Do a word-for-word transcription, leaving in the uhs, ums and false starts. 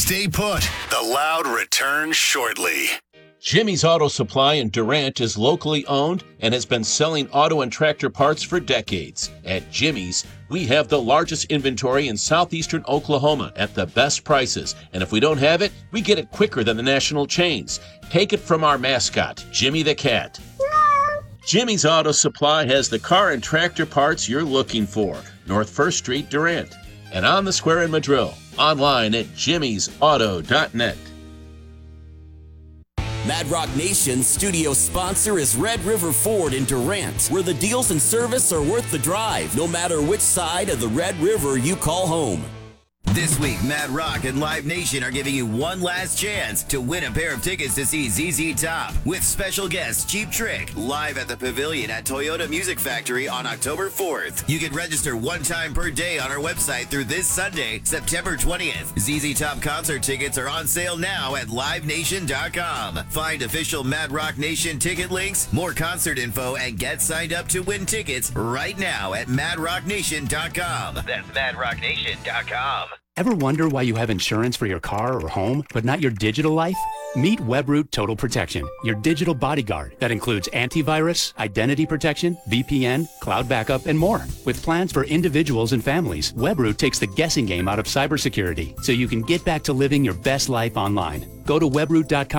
Stay put. The Loud returns shortly. Jimmy's Auto Supply in Durant is locally owned and has been selling auto and tractor parts for decades. At Jimmy's, we have the largest inventory in southeastern Oklahoma at the best prices. And if we don't have it, we get it quicker than the national chains. Take it from our mascot, Jimmy the Cat. Jimmy's Auto Supply has the car and tractor parts you're looking for. North First Street, Durant. And on the square in Madrill. Online at jimmys auto dot net. Mad Rock Nation's studio sponsor is Red River Ford in Durant, where the deals and service are worth the drive, no matter which side of the Red River you call home. This week, Mad Rock and Live Nation are giving you one last chance to win a pair of tickets to see Z Z Top with special guest Cheap Trick live at the Pavilion at Toyota Music Factory on October fourth. You can register one time per day on our website through this Sunday, September twentieth. Z Z Top concert tickets are on sale now at live nation dot com. Find official Mad Rock Nation ticket links, more concert info, and get signed up to win tickets right now at mad rock nation dot com. That's mad rock nation dot com. Ever wonder why you have insurance for your car or home, but not your digital life? Meet Webroot Total Protection, your digital bodyguard that includes antivirus, identity protection, V P N, cloud backup, and more. With plans for individuals and families, Webroot takes the guessing game out of cybersecurity so you can get back to living your best life online. Go to webroot dot com